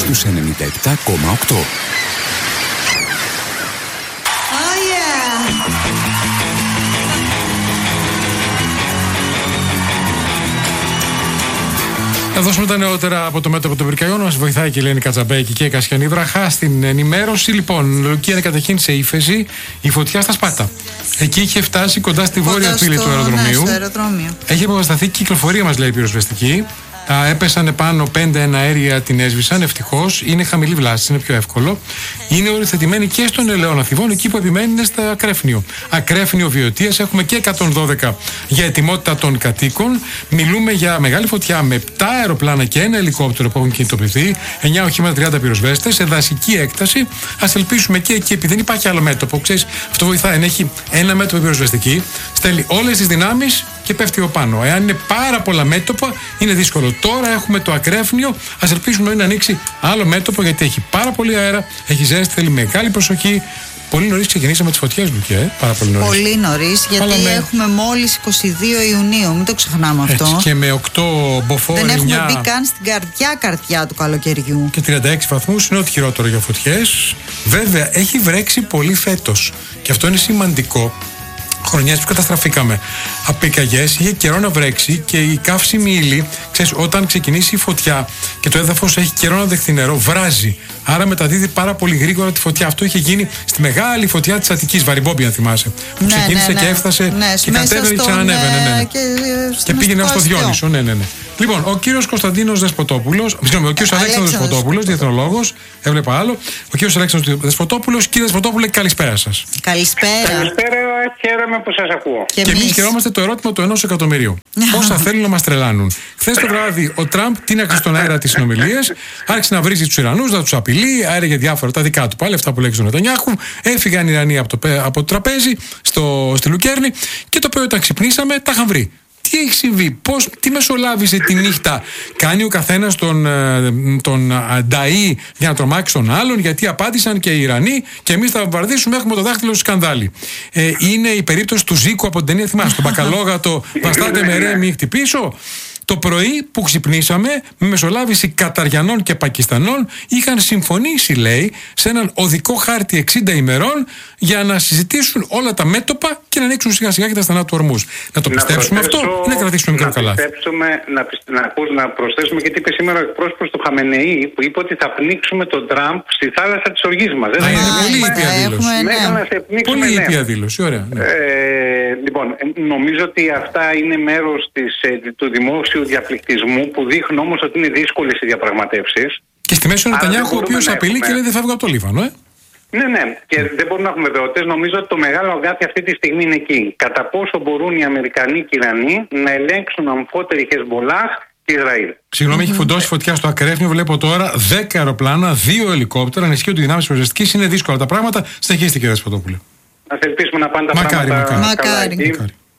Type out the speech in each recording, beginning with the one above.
στους 97,8. Θα δώσουμε τα νεότερα από το μέτωπο των πυρκαγιών. Μας βοηθάει και η Ελένη Κατζαμπέκη και η Κασιανή Βραχά στην ενημέρωση. Λοιπόν, Λουκία καταρχήν σε ύφεση, η φωτιά στα Σπάτα. Εκεί είχε φτάσει κοντά στη βόρεια πύλη του αεροδρομίου. Έχει αποκατασταθεί κυκλοφορία, μας λέει η πυροσβεστική. Έπεσαν επάνω 5 εναέρια, την έσβησαν. Ευτυχώς είναι χαμηλή βλάση, είναι πιο εύκολο. Είναι οριοθετημένοι και στον Ελαιώνα Θηβών, εκεί που επιμένει είναι στα Ακρέφνιο. Ακρέφνιο Βιωτίας, έχουμε και 112 για ετοιμότητα των κατοίκων. Μιλούμε για μεγάλη φωτιά με 7 αεροπλάνα και ένα ελικόπτερο που έχουν κινητοποιηθεί, 9 οχήματα, 30 πυροσβέστες, σε δασική έκταση. Ας ελπίσουμε και εκεί, επειδή δεν υπάρχει άλλο μέτωπο. Ξέρεις, αυτό βοηθάει. Αν έχει ένα μέτωπο πυροσβεστική, στέλνει όλες τις δυνάμεις και πέφτει από πάνω. Εάν είναι πάρα πολλά μέτωπα, είναι δύσκολο. Τώρα έχουμε το Ακρέφνιο. Ας ελπίσουμε να ανοίξει άλλο μέτωπο, γιατί έχει πάρα πολύ αέρα, έχει ζέστη, θέλει μεγάλη προσοχή. Πολύ νωρίς ξεκινήσαμε τις φωτιές, Λουκέ. Πάρα πολύ νωρίς. Πολύ νωρίς, γιατί έχουμε μόλις 22 Ιουνίου. Μην το ξεχνάμε αυτό. Έτσι, και με 8 μποφόρ. Δεν έχουμε μπει καν στην καρδιά του καλοκαιριού. Και 36 βαθμούς είναι ό,τι χειρότερο για φωτιές. Βέβαια, έχει βρέξει πολύ φέτος. Και αυτό είναι σημαντικό. Χρονιές που καταστραφήκαμε. Απικαγιές, είχε καιρό να βρέξει και η καύσιμη ύλη, ξέρεις, όταν ξεκινήσει η φωτιά και το έδαφος έχει καιρό να δεχθεί νερό, βράζει. Άρα μεταδίδει πάρα πολύ γρήγορα τη φωτιά. Αυτό είχε γίνει στη μεγάλη φωτιά της Αττικής, Βαριμπόμπη, αν θυμάσαι. Που ξεκίνησε και έφτασε και κατέβαινε και ξανανέβαινε. Και πήγαινε ως το Διόνυσο. Ναι. Λοιπόν, ο κύριος Κωνσταντίνος Δεσποτόπουλος, συγγνώμη, ο κύριος Αλέξανδρος Δεσποτόπουλος, διεθνολόγος, έβλεπα άλλο. Ο κύριος Αλέξανδρος Δεσποτόπουλος. Κύριε Δεσποτόπουλε, καλησπέρα σας. Καλησπέρα. Χαίρομαι που σας ακούω. Και εμείς χαιρόμαστε το ερώτημα του 1 εκατομμυρίου. Πόσα θέλουν να μας τρελάνουν. Χθες το βράδυ ο Τραμπ τίναξε στον αέρα τις συνομιλίες, άρχισε να βρίζει τους Ιρανούς, να τους απειλεί, άρεγε διάφορα τα δικά του πάλι, αυτά που λέγει στον Νετανιάχου. Έφυγαν οι Ιρανοί από το τραπέζι στη Λουκέρνη και το πρωί όταν ξυπνήσαμε τα είχαν βρει. Τι έχει συμβεί, τι μεσολάβησε τη νύχτα, κάνει ο καθένας τον νταΐ για να τρομάξει τον άλλον, γιατί απάντησαν και οι Ιρανοί και εμείς θα βομβαρδίσουμε, έχουμε το δάχτυλο στο σκανδάλι. Είναι η περίπτωση του Ζήκου από την ταινία, θυμάσαι, τον μπακαλόγατο, βαστάτε με ρε μη χτυπήσω. Το πρωί που ξυπνήσαμε, με μεσολάβηση Καταριανών και Πακιστανών, είχαν συμφωνήσει, λέει, σε έναν οδικό χάρτη 60 ημερών για να συζητήσουν όλα τα μέτωπα και να ανοίξουν σιγά σιγά και τα στενά του ορμούς. Να το πιστέψουμε αυτό ή να κρατήσουμε μικρό καλάθι? Να προσθέσουμε, γιατί είπε σήμερα ο εκπρόσωπος του Χαμενεή που είπε ότι θα πνίξουμε τον Τραμπ στη θάλασσα της οργής μας. Είναι πολύ ήπια δήλωση. Πολύ ήπια δήλωση, ωραία. Λοιπόν, νομίζω ότι αυτά είναι μέρος του δημόσιου διαπληκτισμού που δείχνουν όμως ότι είναι δύσκολες οι διαπραγματεύσεις. Και στη μέση ο Νετανιάχου, ο οποίος απειλεί και λέει δεν φεύγω από το Λίβανο, Ναι, και δεν μπορούμε να έχουμε βεβαιότητες. Νομίζω ότι το μεγάλο αγκάθι αυτή τη στιγμή είναι εκεί. Κατά πόσο μπορούν οι Αμερικανοί και οι Ιρανοί να ελέγξουν αμφότερη Χεσμολάχ και Ισραήλ. Συγγνώμη, έχει φουντώσει φωτιά στο Ακρέφνιο. Βλέπω τώρα 10 αεροπλάνα, 2 ελικόπτερα. Ανησυχεί ότι οι δυνάμεις πυροσβεστικής είναι δύσκολα τα πράγματα. Συνεχίστε, κύριε Δεσποτόπουλε. Ας ελπίσουμε να πάνε τα πράγματα. Μακάρι.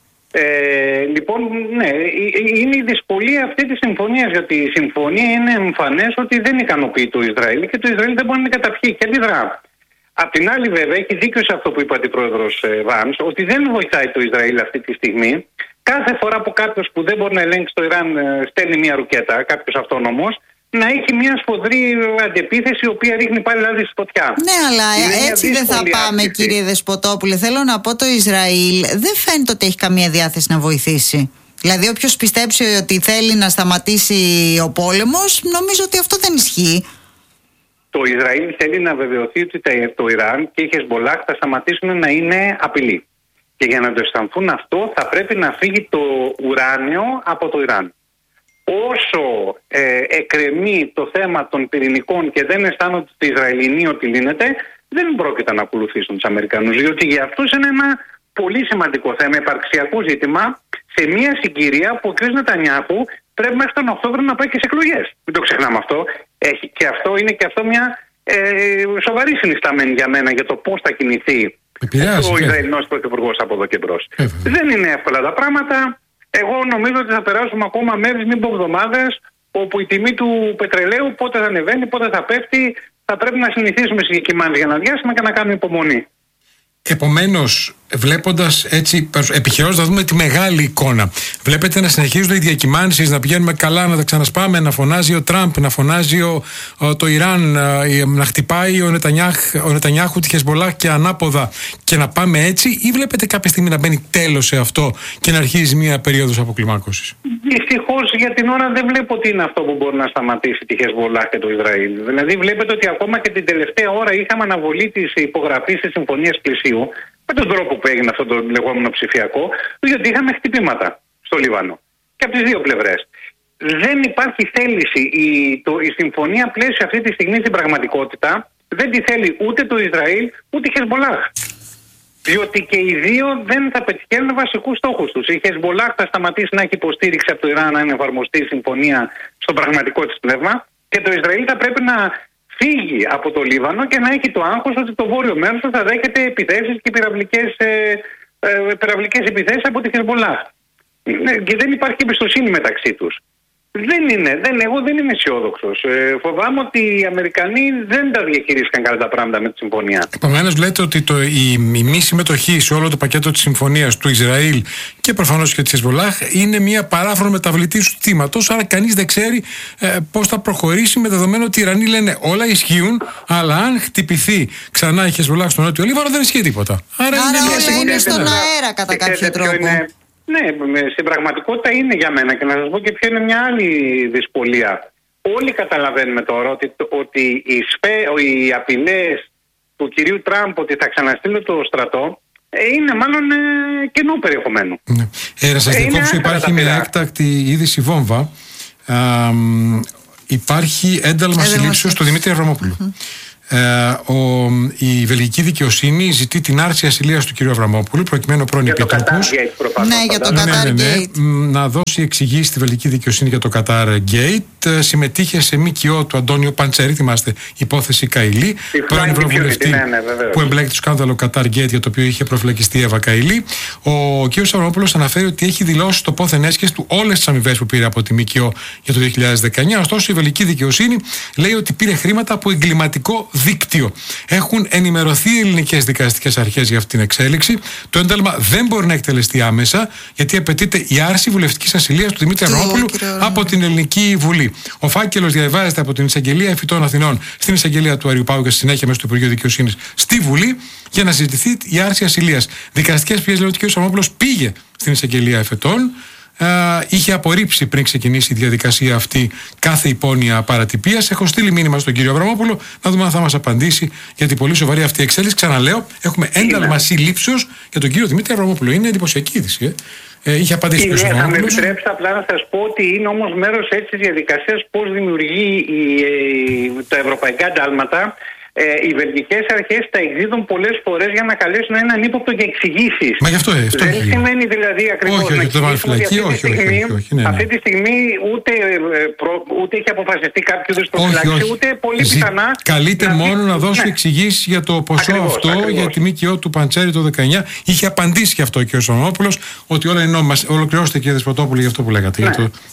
Λοιπόν, ναι, είναι η δυσκολία αυτή τη συμφωνία, γιατί η συμφωνία είναι εμφανές ότι δεν ικανοποιεί το Ισραήλ και το Ισραήλ δεν μπορεί να καταπιεί και αντιδρά. Απ' την άλλη, βέβαια, έχει δίκιο σε αυτό που είπε ο αντιπρόεδρος Βάνς, ότι δεν βοηθάει το Ισραήλ αυτή τη στιγμή. Κάθε φορά που κάποιος που δεν μπορεί να ελέγξει το Ιράν στέλνει μια ρουκέτα, κάποιος αυτόνομος, να έχει μια σφοδρή αντεπίθεση, η οποία ρίχνει πάλι λάδι στη φωτιά. Ναι, αλλά έτσι δεν θα πάμε, κύριε Δεσποτόπουλε. Θέλω να πω, το Ισραήλ δεν φαίνεται ότι έχει καμία διάθεση να βοηθήσει. Δηλαδή, όποιος πιστέψει ότι θέλει να σταματήσει ο πόλεμος, νομίζω ότι αυτό δεν ισχύει. Το Ισραήλ θέλει να βεβαιωθεί ότι το Ιράν και οι Χεσμολάχ θα σταματήσουν να είναι απειλή. Και για να το αισθανθούν αυτό, θα πρέπει να φύγει το ουράνιο από το Ιράν. Όσο εκκρεμεί το θέμα των πυρηνικών και δεν αισθάνονται οι Ισραηλινοί ότι λύνεται, δεν πρόκειται να ακολουθήσουν τους Αμερικανούς. Διότι για αυτούς είναι ένα πολύ σημαντικό θέμα, υπαρξιακό ζήτημα, σε μια συγκυρία που ο κ. Νετανιάχου πρέπει μέχρι τον Οκτώβριο να πάει και σε εκλογές. Μην το ξεχνάμε αυτό. Και αυτό είναι και αυτό μια σοβαρή συνισταμένη για μένα για το πώς θα κινηθεί ο Ισραηλινός πρωθυπουργός από εδώ και μπρος. Δεν είναι εύκολα τα πράγματα. Εγώ νομίζω ότι θα περάσουμε ακόμα μέρες, μην πω εβδομάδες, όπου η τιμή του πετρελαίου πότε θα ανεβαίνει, πότε θα πέφτει. Θα πρέπει να συνηθίσουμε στις κυμάνες για ένα διάστημα και να κάνουμε υπομονή. Επομένως, βλέποντας έτσι, επιχειρώντας να δούμε τη μεγάλη εικόνα, βλέπετε να συνεχίζονται οι διακυμάνσεις, να πηγαίνουμε καλά, να τα ξανασπάμε, να φωνάζει ο Τραμπ, να φωνάζει το Ιράν, να χτυπάει ο Νετανιάχου τη Χεσμολάχ και ανάποδα, και να πάμε έτσι, ή βλέπετε κάποια στιγμή να μπαίνει τέλος σε αυτό και να αρχίζει μια περίοδος αποκλιμάκωσης? Δυστυχώς για την ώρα δεν βλέπω ότι είναι αυτό που μπορεί να σταματήσει τη Χεσμολάχ και το Ισραήλ. Δηλαδή βλέπετε ότι ακόμα και την τελευταία ώρα είχαμε αναβολή της υπογραφής της συμφωνίας πλαισίου, με τον τρόπο που έγινε αυτό το λεγόμενο ψηφιακό, διότι είχαμε χτυπήματα στο Λίβανο. Και από τις δύο πλευρές. Δεν υπάρχει θέληση. Η συμφωνία πλαίσιο αυτή τη στιγμή στην πραγματικότητα δεν τη θέλει ούτε το Ισραήλ ούτε η Χεσμολάχ. Διότι και οι δύο δεν θα πετυχαίνουν βασικούς στόχους τους. Η Χεσμολάχ θα σταματήσει να έχει υποστήριξη από το Ιράν να είναι εφαρμοστεί η συμφωνία στο πραγματικό της πνεύμα, και το Ισραήλ θα πρέπει να φύγει από το Λίβανο και να έχει το άγχος ότι το βόρειο μέρος θα δέχεται επιθέσεις και πυραυλικές επιθέσεις από τη Χεσμολάχ. Και δεν υπάρχει εμπιστοσύνη μεταξύ τους. Εγώ δεν είμαι αισιόδοξος. Φοβάμαι ότι οι Αμερικανοί δεν τα διαχειρίστηκαν καλά τα πράγματα με τη συμφωνία. Επομένως, λέτε ότι η μη συμμετοχή σε όλο το πακέτο της συμφωνίας του Ισραήλ και προφανώς και της Χεσμολάχ είναι μια παράφρονο μεταβλητή του ζητήματος, άρα κανείς δεν ξέρει πώς θα προχωρήσει, με δεδομένο ότι οι Ιρανοί λένε όλα ισχύουν, αλλά αν χτυπηθεί ξανά η Χεσμολάχ στο νότιο Λίβανο δεν ισχύει τίποτα. Άρα είναι στον αέρα κατά κάποιο τρόπο. Ναι, στην πραγματικότητα είναι για μένα, και να σας πω και ποια είναι μια άλλη δυσκολία. Όλοι καταλαβαίνουμε τώρα ότι οι απειλές του κυρίου Τραμπ ότι θα ξαναστείλει το στρατό είναι μάλλον κενό περιεχομένου. Να σας διακόψω, υπάρχει μια έκτακτη είδηση βόμβα. Υπάρχει ένταλμα συλλήψεως του Δημήτρη Αβραμόπουλου. Η βελγική δικαιοσύνη ζητεί την άρση ασυλίας του κ. Αβραμόπουλου, προκειμένου ο πρώην επίτροπος για το Qatar Gate να δώσει εξηγήσεις στη βελγική δικαιοσύνη για το Qatar Gate. Συμμετείχε σε ΜΚΟ του Αντώνιο Παντσέρη, θυμάστε, υπόθεση Καηλή, πρώην ευρωβουλευτή που εμπλέκει το σκάνδαλο Qatar Gate, για το οποίο είχε προφυλακιστεί η Εύα Καηλή. Ο κ. Αβραμόπουλος αναφέρει ότι έχει δηλώσει στο πόθεν έσχες του όλες τις αμοιβές που πήρε από τη ΜΚΟ για το 2019. Ωστόσο, η βελγική δικαιοσύνη λέει ότι πήρε χρήματα από εγκληματικό δίκτυο. Έχουν ενημερωθεί οι ελληνικές δικαστικές αρχές για αυτή την εξέλιξη. Το ένταλμα δεν μπορεί να εκτελεστεί άμεσα, γιατί απαιτείται η άρση βουλευτικής ασυλίας του Δημήτρη Αβραμόπουλου από την Ελληνική Βουλή. Ο φάκελος διαβάζεται από την Εισαγγελία Εφητών Αθηνών στην Εισαγγελία του Αριουπάγου και στη συνέχεια μέσω του Υπουργείου Δικαιοσύνης στη Βουλή για να ζητηθεί η άρση ασυλίας. Δικαστικές πιέσεις λέει ότι ο κ. Αβραμόπουλος πήγε στην Εισαγγελία Εφετών. Είχε απορρίψει πριν ξεκινήσει η διαδικασία αυτή κάθε υπόνοια παρατυπίας. Έχω στείλει μήνυμα στον κύριο Αβραμόπουλο να δούμε αν θα μας απαντήσει, γιατί πολύ σοβαρή αυτή η εξέλιξη. Ξαναλέω, έχουμε ένταλμα συλλήψεως για τον κύριο Δημήτρη Αβραμόπουλο. Είναι εντυπωσιακή είδηση. Είχε απαντήσει και ο Αβραμόπουλος. Θα με επιτρέψετε απλά να σας πω ότι είναι όμως μέρος έτσι της διαδικασίας πώς δημιουργεί τα ευρωπαϊκά εντάλματα. Οι βελγικές αρχές τα εκδίδουν πολλές φορές για να καλέσουν έναν ύποπτο για εξηγήσεις. Μα γι' αυτό δεν σημαίνει δηλαδή ακριβώς όχι, να το βάλει φυλακή, όχι. Αυτή τη στιγμή ούτε έχει αποφασιστεί κάποιο είδους προφυλάξη, ούτε πολύ πιθανά. Καλείται μόνο να δώσει εξηγήσεις για το ποσό αυτό, για τη ΜΚΟ του Παντσέρη το 19. Είχε απαντήσει και αυτό ο κ. Αβραμόπουλος, ότι όλα είναι νόμιμα. Ολοκληρώστε, κ. Δεσποτόπουλε, για αυτό που λέγατε.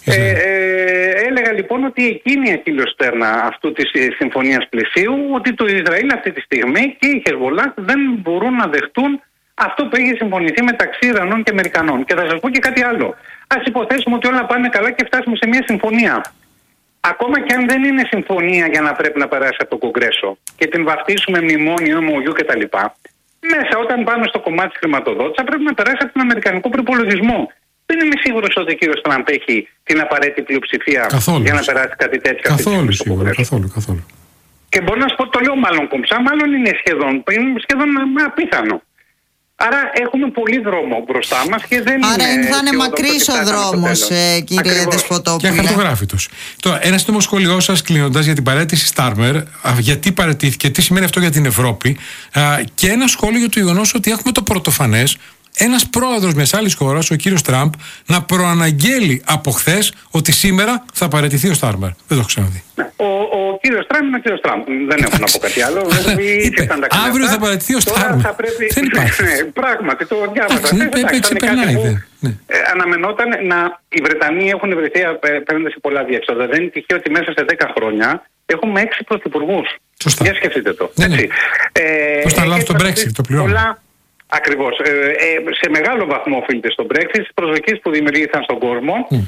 Έλεγα λοιπόν ότι εκείνη η αχιλλοστέρνα αυτού της συμφωνίας πλαισίου, ότι το Ισραήλ αυτή τη στιγμή και η Χεσμολάχ δεν μπορούν να δεχτούν αυτό που έχει συμφωνηθεί μεταξύ Ιρανών και Αμερικανών. Και θα σας πω και κάτι άλλο. Ας υποθέσουμε ότι όλα πάνε καλά και φτάσουμε σε μια συμφωνία. Ακόμα και αν δεν είναι συμφωνία για να πρέπει να περάσει από το Κογκρέσο και την βαφτίσουμε μνημόνιο, MOU κτλ. Μέσα όταν πάμε στο κομμάτι της χρηματοδότησης θα πρέπει να περάσει από τον αμερικανικό προϋπολογισμό. Δεν είμαι σίγουρος ότι ο κύριος Τραμπ έχει την απαραίτητη πλειοψηφία για να περάσει κάτι τέτοιο. Καθόλου. Και μπορώ να σου πω, το λέω μάλλον κομψά, μάλλον είναι σχεδόν απίθανο. Άρα έχουμε πολύ δρόμο μπροστά μας και δεν άρα θα είναι μακρύς ο δρόμος, κύριε Δεσποτόπουλε. Και αχαρτογράφητος. Τώρα, ένα σύντομο σχόλιο σας κλείνοντας για την παραίτηση Στάρμερ, γιατί παραιτήθηκε, τι σημαίνει αυτό για την Ευρώπη, και ένα σχόλιο για το γεγονός ότι έχουμε το πρωτοφανές ένας πρόεδρος μιας άλλης χώρας, ο κύριος Τραμπ, να προαναγγέλει από χθες ότι σήμερα θα παραιτηθεί ο Στάρμερ. Δεν το έχω ξαναδεί. Ο κύριος Τραμπ είναι ο κύριος Τραμπ. Δεν έχω να πω κάτι άλλο. Αύριο θα παραιτηθεί ο Στάρμερ. Δεν υπάρχει. Πράγματι, το διάβασα. Έτσι περνάει. Αναμενόταν οι Βρετανοί έχουν βρεθεί απέναντι σε πολλά διέξοδα. Δεν είναι τυχαίο ότι μέσα σε 10 χρόνια έχουμε 6 πρωθυπουργούς. Για σκεφτείτε το. Πώς θα λάβει το Brexit, το πληρώνει. Ακριβώς. Σε μεγάλο βαθμό οφείλεται στο Brexit, στις προσδοκίες που δημιουργήθηκαν στον κόσμο.